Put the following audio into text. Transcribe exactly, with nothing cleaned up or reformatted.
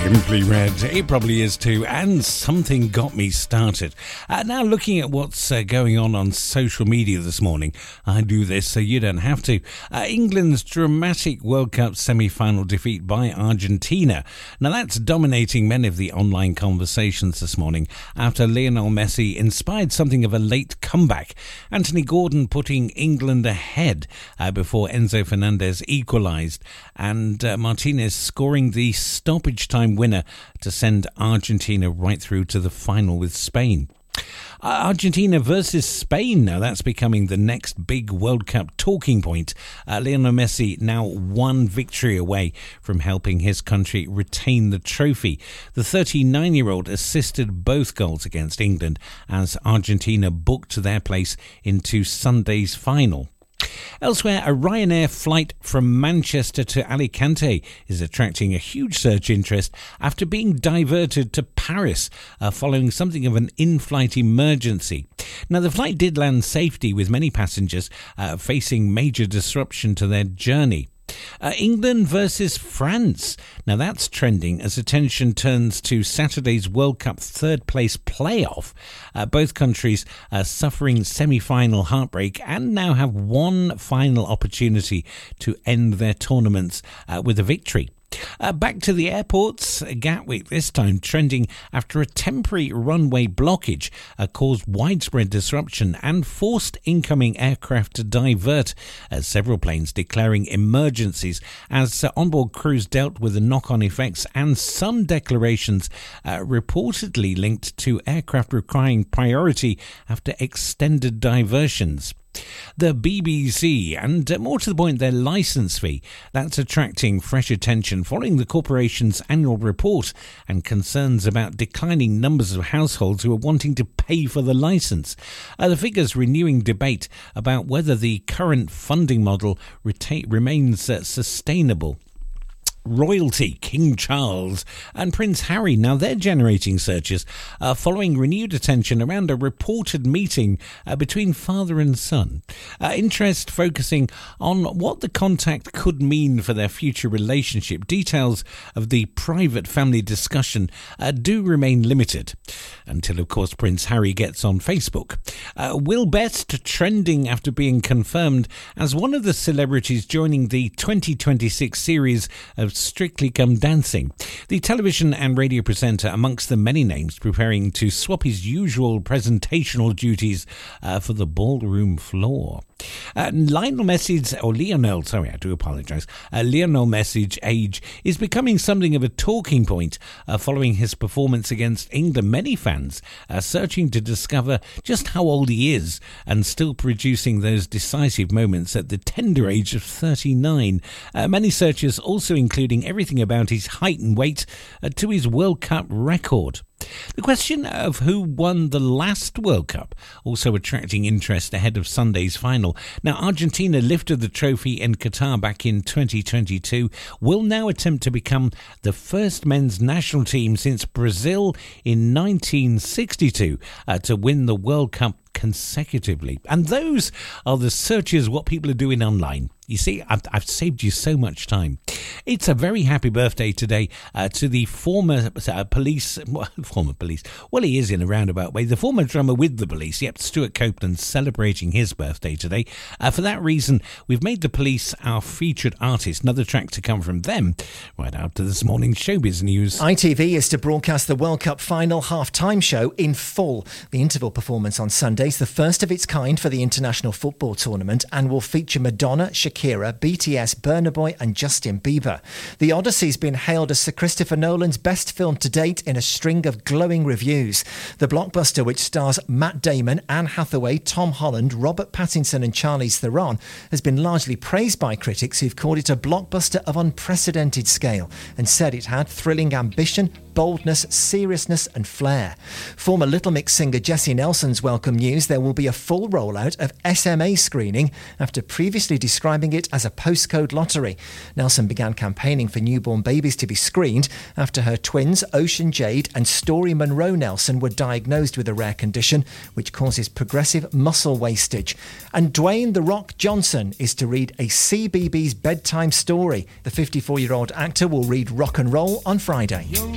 Simply Red, it probably is too, and something got me started. Uh, now looking at what's uh, going on on social media this morning, I do this so you don't have to. Uh, England's dramatic World Cup semi-final defeat by Argentina. Now that's dominating many of the online conversations this morning after Lionel Messi inspired something of a late comeback. Anthony Gordon putting England ahead uh, before Enzo Fernandez equalised, and uh, Martinez scoring the stoppage time winner to send Argentina right through to the final with Spain. Uh, Argentina versus Spain, now that's becoming the next big World Cup talking point. Uh, Lionel Messi now one victory away from helping his country retain the trophy. The thirty-nine-year-old assisted both goals against England as Argentina booked their place into Sunday's final. Elsewhere, a Ryanair flight from Manchester to Alicante is attracting a huge search interest after being diverted to Paris uh, following something of an in-flight emergency. Now, the flight did land safely with many passengers uh, facing major disruption to their journey. Uh, England versus France. Now that's trending as attention turns to Saturday's World Cup third place playoff. Uh, both countries are suffering semi-final heartbreak and now have one final opportunity to end their tournaments uh, with a victory. Uh, back to the airports, Gatwick this time trending after a temporary runway blockage uh, caused widespread disruption and forced incoming aircraft to divert, uh, several planes declaring emergencies as uh, onboard crews dealt with the knock-on effects and some declarations uh, reportedly linked to aircraft requiring priority after extended diversions. The B B C, and uh, more to the point, their licence fee, that's attracting fresh attention following the corporation's annual report and concerns about declining numbers of households who are wanting to pay for the licence. Uh, the figures renewing debate about whether the current funding model reta- remains uh, sustainable. Royalty, King Charles and Prince Harry, now they're generating searches uh, following renewed attention around a reported meeting uh, between father and son. Uh, interest focusing on what the contact could mean for their future relationship. Details of the private family discussion uh, do remain limited until, of course, Prince Harry gets on Facebook. Uh, Will Best trending after being confirmed as one of the celebrities joining the twenty twenty-six series of Strictly Come Dancing. The television and radio presenter amongst the many names preparing to swap his usual presentational duties uh, for the ballroom floor. Uh, Lionel Messi's, or Lionel, sorry, I do apologise, uh, Lionel Messi's age is becoming something of a talking point uh, following his performance against England. Many fans are searching to discover just how old he is and still producing those decisive moments at the tender age of thirty-nine. Uh, many searchers also including everything about his height and weight uh, to his World Cup record. The question of who won the last World Cup also attracting interest ahead of Sunday's final. Now, Argentina lifted the trophy in Qatar back in twenty twenty-two, will now attempt to become the first men's national team since Brazil in nineteen sixty-two uh, to win the World Cup consecutively. And those are the searches, what people are doing online. You see, I've, I've saved you so much time. It's a very happy birthday today uh, to the former uh, police, well, former police, well, he is in a roundabout way, the former drummer with the Police, yep, Stuart Copeland, celebrating his birthday today. Uh, for that reason, we've made the Police our featured artist. Another track to come from them right after this morning's showbiz news. I T V is to broadcast the World Cup final half-time show in full. The interval performance on Sunday is the first of its kind for the international football tournament and will feature Madonna, Shakira, B T S, Burna Boy and Justin Bieber. The Odyssey's been hailed as Sir Christopher Nolan's best film to date in a string of glowing reviews. The blockbuster, which stars Matt Damon, Anne Hathaway, Tom Holland, Robert Pattinson and Charlize Theron, has been largely praised by critics who've called it a blockbuster of unprecedented scale and said it had thrilling ambition, boldness, seriousness and flair. Former Little Mix singer Jessie Nelson's welcome news there will be a full rollout of S M A screening after previously describing it as a postcode lottery. Nelson began campaigning for newborn babies to be screened after her twins Ocean Jade and Story Monroe Nelson were diagnosed with a rare condition which causes progressive muscle wastage. And Dwayne "The Rock" Johnson is to read a C B B S bedtime story. The fifty-four-year-old actor will read Rock and Roll on Friday.